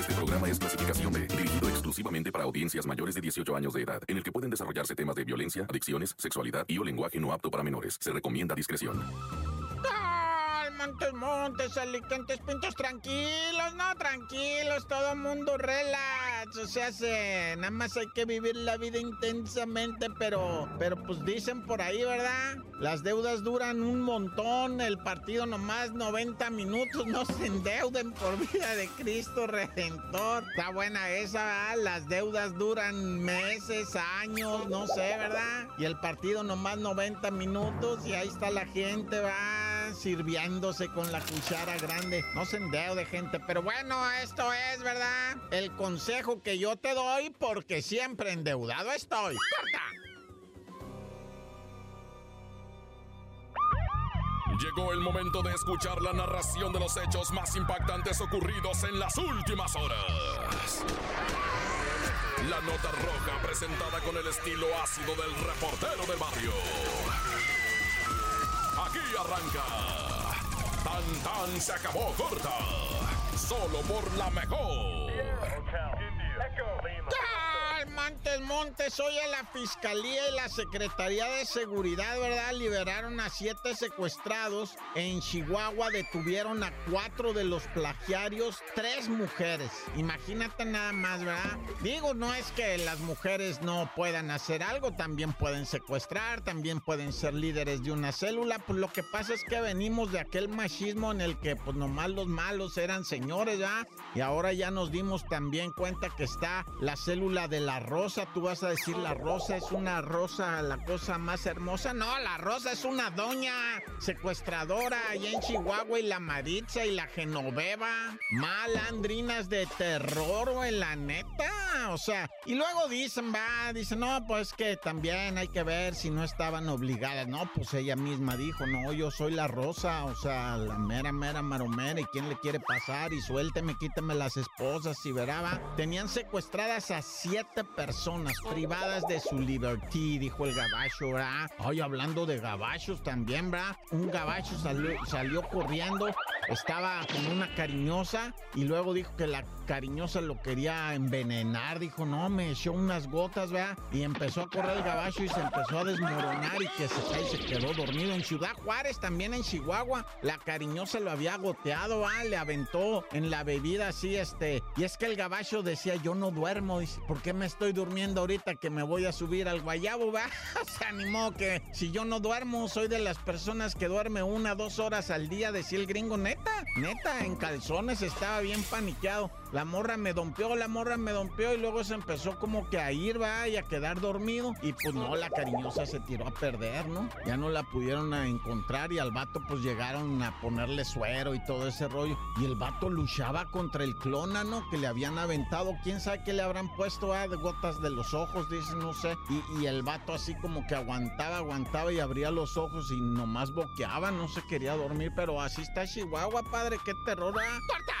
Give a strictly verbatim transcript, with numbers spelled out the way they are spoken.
Este programa es clasificación B, dirigido exclusivamente para audiencias mayores de dieciocho años de edad, en el que pueden desarrollarse temas de violencia, adicciones, sexualidad y o lenguaje no apto para menores. Se recomienda discreción. Montes, montes, alicantes, pintos, tranquilos, no, tranquilos, todo mundo relax, o sea, se, nada más hay que vivir la vida intensamente, pero, pero pues dicen por ahí, ¿verdad? Las deudas duran un montón, el partido nomás noventa minutos, no se endeuden por vida de Cristo Redentor. Está buena esa, ¿verdad? Las deudas duran meses, años, no sé, ¿verdad? Y el partido nomás noventa minutos y ahí está la gente, va sirviéndose con la cuchara grande. No se endeude, gente, pero bueno, esto es, ¿verdad? El consejo que yo te doy porque siempre endeudado estoy. ¡Corta! Llegó el momento de escuchar la narración de los hechos más impactantes ocurridos en las últimas horas. La nota roja presentada con el estilo ácido del reportero del barrio. Aquí arranca. Tan tan se acabó corta. Solo por la mejor. Montes, Montes, hoy en la Fiscalía y la Secretaría de Seguridad, ¿verdad? Liberaron a siete secuestrados. En Chihuahua detuvieron a cuatro de los plagiarios, tres mujeres. Imagínate nada más, ¿verdad? Digo, no es que las mujeres no puedan hacer algo, también pueden secuestrar, también pueden ser líderes de una célula. Pues lo que pasa es que venimos de aquel machismo en el que pues nomás los malos eran señores, ¿verdad? Y ahora ya nos dimos también cuenta que está la célula de la rosa. Tú vas a decir, la rosa es una rosa, la cosa más hermosa. No, la rosa es una doña secuestradora allá en Chihuahua, y la Maritza y la Genoveva, malandrinas de terror, güey, la neta. O sea, y luego dicen, va, dicen, no, pues que también hay que ver si no estaban obligadas. No, pues ella misma dijo, no, yo soy la rosa, o sea, la mera, mera maromera, y quién le quiere pasar, y suélteme, quíteme las esposas, y verá, va. Tenían secuestradas a siete personas privadas de su libertad, dijo el gabacho, ¿verdad? Ay, hablando de gabachos también, ¿verdad? Un gabacho salió, salió corriendo, estaba con una cariñosa, y luego dijo que la cariñosa lo quería envenenar. Dijo, no, me echó unas gotas, ¿verdad? Y empezó a correr el gabacho y se empezó a desmoronar, y que se cae y se quedó dormido. En Ciudad Juárez, también en Chihuahua, la cariñosa lo había goteado, ¿verdad? Le aventó en la bebida así, este, y es que el gabacho decía, yo no duermo, dice, ¿por qué me estoy durmiendo ahorita que me voy a subir al guayabo, va? Se animó que si yo no duermo, soy de las personas que duerme una, dos horas al día, decía el gringo. Neta, neta, en calzones, estaba bien paniqueado. La morra me dompeó, la morra me dompeó, y luego se empezó como que a ir, va, y a quedar dormido, y pues no, la cariñosa se tiró a perder, ¿no? Ya no la pudieron a encontrar, y al vato pues llegaron a ponerle suero y todo ese rollo, y el vato luchaba contra el clónano que le habían aventado, quién sabe qué le habrán puesto, ah, de gotas de los ojos, dicen, no sé, y, y el vato así como que aguantaba, aguantaba y abría los ojos y nomás boqueaba, no se quería dormir, pero así está Chihuahua, padre, qué terror, ¿ah? ¡Corta!